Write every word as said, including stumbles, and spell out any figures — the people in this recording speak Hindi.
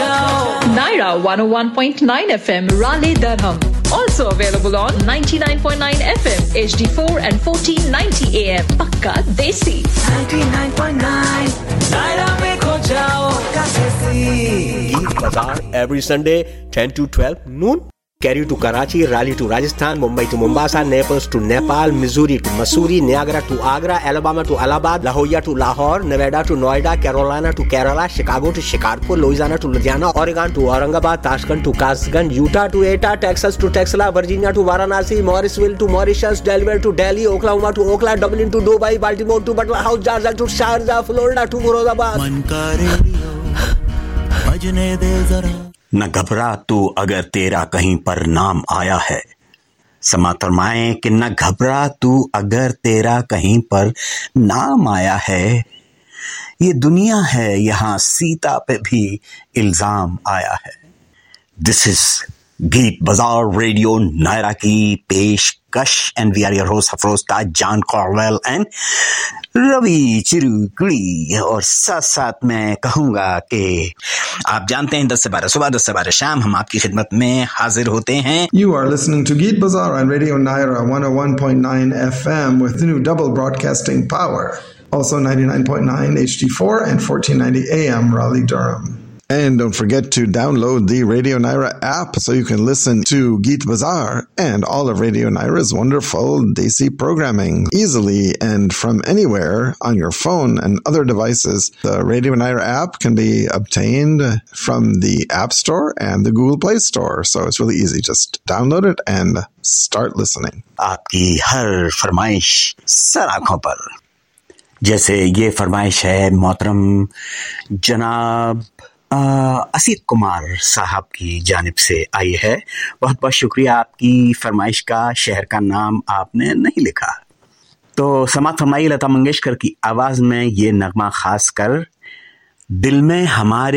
जाओ। Naira one oh one point nine F M, Raleigh, Durham. Also available on ninety-nine point nine F M, H D four and fourteen ninety A M. Pakka Desi. ninety-nine point nine, Naira mein kho jao, Pakka Desi. Geet Bazaar every Sunday ten to twelve noon. Kerry to Karachi, Raleigh to Rajasthan, Mumbai to Mombasa, Naples to Nepal, Missouri to Missouri, Niagara to Agra, Alabama to Allahabad, La Jolla to Lahore, Nevada to Noida, Carolina to Kerala, Chicago to Shikarpur, Louisiana to Ludhiana, Oregon to Aurangabad, Tashkent to Kasganj, Utah to Eta, Texas to Texla, Virginia to Varanasi, Morrisville to Mauritius, Delaware to Delhi, Oklahoma to Oakland, Dublin to Dubai, Baltimore to Butler House, Georgia to Sharjah, Florida to Moradabad. मन का रेडियो बजने दे जरा न घबरा तू अगर तेरा कहीं पर नाम आया है। समा फरमाएं कि न घबरा तू अगर तेरा कहीं पर नाम आया है। ये दुनिया है, यहाँ सीता पे भी इल्जाम आया है। दिस इज गीत बाजार रेडियो नायरा की पेशकश and we are your host Afroz Taj, John कॉर्वेल and Ravi चिरुकुड़ी। और साथ साथ मैं कहूँगा कि आप जानते हैं दस से बारह सुबह, दस से बारह शाम हम आपकी खिदमत में हाजिर होते हैं। You are listening to Geet Bazaar on Radio Naira one oh one point nine F M with new double broadcasting power. Also ninety-nine point nine H D four and fourteen ninety A M Raleigh, Durham. And don't forget to download the Radio Naira app so you can listen to Geet Bazaar and all of Radio Naira's wonderful Desi programming easily and from anywhere on your phone and other devices. The Radio Naira app can be obtained from the App Store and the Google Play Store. So it's really easy. Just download it and start listening. आपकी हर फरमाइश सर आंखों पर। जैसे ये फरमाइश है मोहतरम जनाब असीत कुमार साहब की जानिब से आई है। बहुत बहुत शुक्रिया आपकी फरमाइश का। शहर का नाम आपने नहीं लिखा, तो समात फरमाइए लता मंगेशकर की आवाज़ में ये नगमा खास कर दिल में हमारे